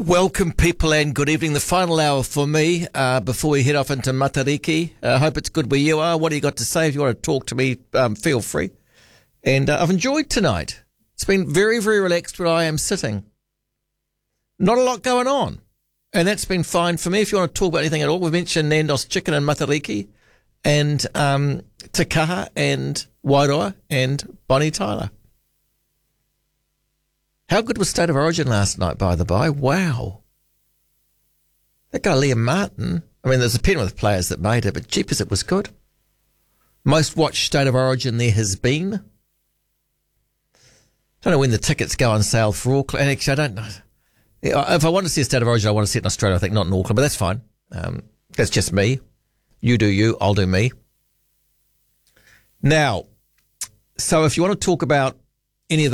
Welcome, people, and good evening. The final hour for me before we head off into Matariki. I hope it's good where you are. What do you got to say? If you want to talk to me, feel free. And I've enjoyed tonight. It's been very, very relaxed where I am sitting. Not a lot going on. And that's been fine for me. If you want to talk about anything at all, we've mentioned Nandos Chicken and Matariki and Te Kaha and Wairoa and Bonnie Tyler. How good was State of Origin last night, by the by? Wow. That guy, Liam Martin, I mean, there's a Penrith players that made it, but jeepers, it was good. Most watched State of Origin there has been. Don't know when the tickets go on sale for Auckland. And actually, I don't know. If I want to see a State of Origin, I want to see it in Australia, I think, not in Auckland, but that's fine. That's just me. You do you, I'll do me. Now, so if you want to talk about any of